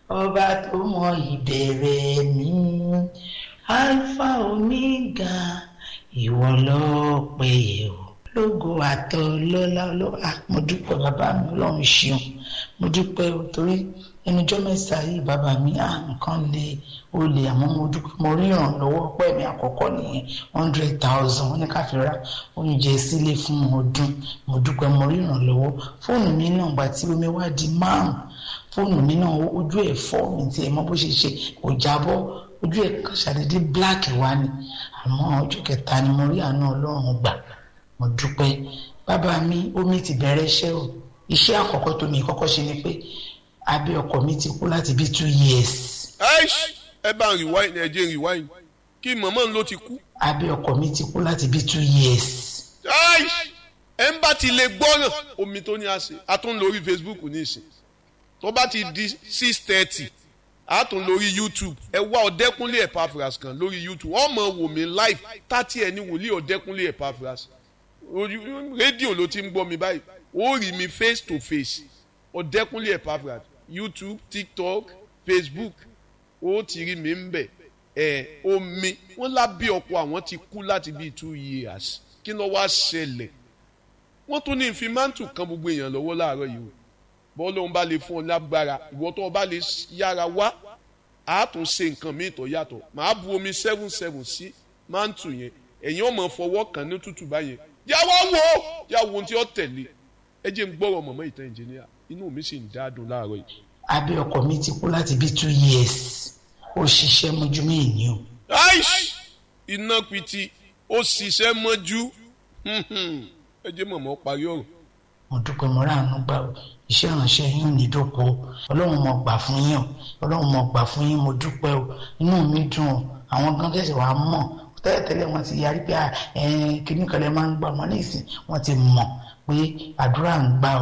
ọba tó mọ ìbẹ̀rẹ̀ mi alpha omega ìwọ lọ́pẹ́ o lógo àtọ lọ́lá ọlọ́wà. Mo dúpẹ́ bàbá mi, Ọlọ́run ṣeun. Mo dúpẹ́ o torí ẹnujọ́ mẹ́ta yìí bàbá mi nǹkan lè ó lè àmọ́ mo dúpẹ́ mo rí ìrànlọ́wọ́ pẹ́ mi àkọ́kọ́ nìyẹn 100,000 wọ́n ní ká fi ra oúnjẹ sílé fún ọdún. Mo dúpẹ́ mo rí ìrànlọ́wọ́. Fóònù mi náà gbà tí omi wá di 5 fóònù mi náà ojú ẹ̀ fọ́ mi tí ẹ mọ̀ bó ṣe ṣe kò jábọ́ ojú ẹ̀ ṣàdédé black wá ni àmọ́ ọjọ́ kẹta ni mo rí àánú Ọlọ́run gbà. Mo dúpẹ́ bàbá mi omi ti bẹ̀rẹ̀ iṣẹ́ o. Iṣẹ́ àkọ́kọ́ tó mi kọ́kọ́ ṣe ni pé abẹ́ ọkọ mi ti kú láti bí 2 years. ẹ bá ń rewind ẹ jẹ́ rewind kí màmá ń ló ti kú. Abẹ́ ọkọ mi ti kú láti bí 2 years. ẹ ń bá ti lè gbọ́ràn omi tó ní àṣẹ a tún lórí Facebook ní ìsìn tó bá ti di 6:30 a tún lórí YouTube ẹ wá Ọ̀dẹ́kúnlé Epaphras kan lórí YouTube ọmọ wò mí live 30 ẹni wòlíì Ọ̀dẹ́kúnlé Epaphras rédíò ló ti ń gbọ́ mi báyìí ó rí mi face to face Ọ̀dẹ́kúnlé Epaphras YouTube TikTok Facebook ó ti rí mi ń bẹ̀ omi wọ́n lábẹ́ ọkọ àwọn ti kú láti bíi 2 years kí ló wá ṣẹlẹ̀ wọ́n tún ní ìfimántù kan gbogbo èèyàn lọ́wọ́ láàárọ̀ yìí o bọ́ọ̀lù òun bá lè fún ọ lágbára ìwọ tó o bá lè yára wá a tún ṣe nǹkan míì tó yàtọ̀ màá bu omi 7 sí mántù yẹn ẹ̀yin ọmọ fọwọ́ kan ní tútù báyẹn yà wo ohun tí ó tẹ̀lé ẹ jẹ́ ń gbọ́rọ̀ mọ̀mọ́ ìtàn ìjìnìyà inú mi sì ń dádùn láàárọ̀ yìí. Abẹ́ ọkọ mi ti kú láti bí 2 years ó ṣiṣẹ́ mọ́jú mí ní o. iná piti ó ṣiṣẹ́ mọ́jú ẹ jẹ́ mọ̀mọ́ parí ọ̀rọ̀. Mo dúpẹ́ mo ráàánú gbà o iṣẹ́ ìránṣẹ́ yín ní dòpò Ọlọ́run mo gbà fún yín o Ọlọ́run mo gbà fún yín mo dúpẹ́ o inú mi dùn o àwọn gan tẹ̀sí wàá mọ̀ tẹ́lẹ̀tẹ́lẹ̀ wọ́n ti yarí pé kíní kan lè máa ń gbà wọ́n ní ìsìn wọ́n ti mọ̀ pé àdúrà ń gbà